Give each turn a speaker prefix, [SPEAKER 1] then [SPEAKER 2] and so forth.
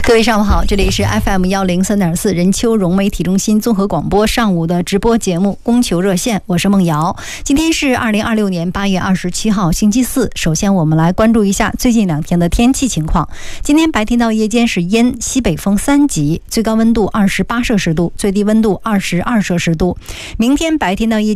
[SPEAKER 1] 各位上午好，这里是 FM103.4 任丘融媒体中心综合广播上午的直播节目供求热线，我是孟瑶。今天是2026年8月27号星期四。首先我们来关注一下最近2天的天气情况。今天白天到夜间是阴，西北风3级，最高温度28摄氏度，最低温度22摄氏度。明天白天到夜